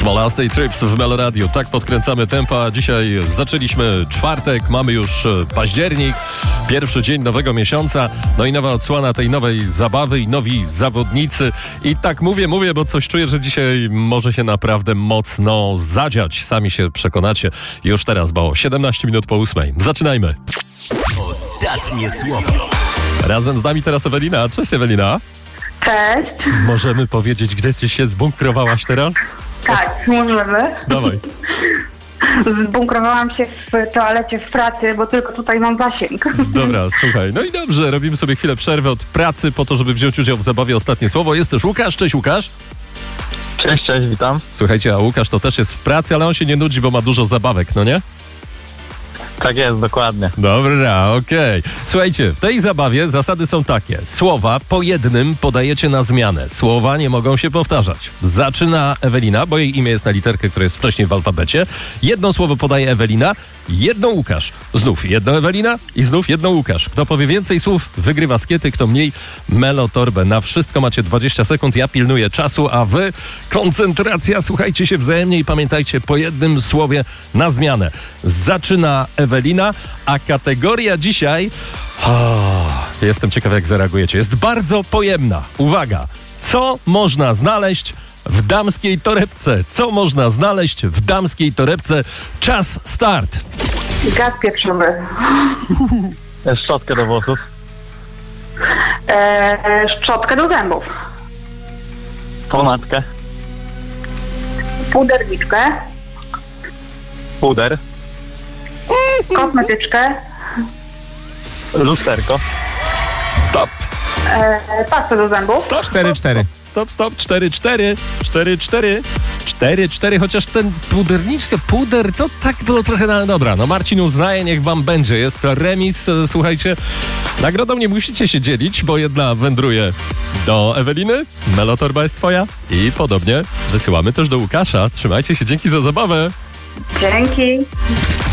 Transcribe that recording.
Smolasty Trips w Meloradiu. Tak podkręcamy tempa. Dzisiaj zaczęliśmy czwartek, mamy już październik, pierwszy dzień nowego miesiąca, no i nowa odsłona tej nowej zabawy i nowi zawodnicy. I tak mówię, bo coś czuję, że dzisiaj może się naprawdę mocno zadziać. Sami się przekonacie już teraz, bo 17 minut po 8. Zaczynajmy. Ostatnie słowo. Razem z nami teraz Ewelina. Cześć Ewelina. Cześć. Możemy powiedzieć, gdzie ty się zbunkrowałaś teraz? Tak, możemy. Dawaj. Zbunkrowałam się w toalecie w pracy, bo tylko tutaj mam zasięg. Dobra, słuchaj. No i dobrze, robimy sobie chwilę przerwy od pracy po to, żeby wziąć udział w zabawie Ostatnie Słowo. Jest też Łukasz. Cześć Łukasz. Cześć, witam. Słuchajcie, a Łukasz to też jest w pracy, ale on się nie nudzi, bo ma dużo zabawek, no nie? Tak jest, dokładnie. Dobra, okej. Słuchajcie, w tej zabawie zasady są takie. Słowa po jednym podajecie na zmianę. Słowa nie mogą się powtarzać. Zaczyna Ewelina, bo jej imię jest na literkę, która jest wcześniej w alfabecie. Jedno słowo podaje Ewelina, jedno Łukasz. Znów jedno Ewelina i znów jedno Łukasz. Kto powie więcej słów, wygrywa skiety, kto mniej, melotorbę. Na wszystko macie 20 sekund, ja pilnuję czasu, a wy koncentracja, słuchajcie się wzajemnie i pamiętajcie, po jednym słowie na zmianę. Zaczyna Ewelina, a kategoria dzisiaj... jestem ciekaw, jak zareagujecie. Jest bardzo pojemna. Uwaga! Co można znaleźć w damskiej torebce? Co można znaleźć w damskiej torebce? Czas, start! Gaz pieprzowy. Szczotkę do włosów. Szczotkę do zębów. Pomadkę. Puderniczkę. Puder. Kosmetyczkę. Lusterko. Stop! Pastę do zębów. 4-4. Stop, 4-4, 4-4, 4-4, chociaż ten puder, to tak było trochę, no dobra, no Marcin uznaje, niech wam będzie, jest remis, słuchajcie, nagrodą nie musicie się dzielić, bo jedna wędruje do Eweliny, melotorba jest twoja i podobnie wysyłamy też do Łukasza, trzymajcie się, dzięki za zabawę. Dzięki.